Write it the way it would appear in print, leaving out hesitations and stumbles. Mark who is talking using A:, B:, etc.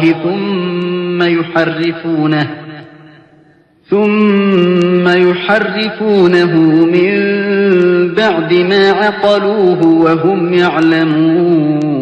A: ثم يحرفونه من بعد ما عقلوه وهم يعلمون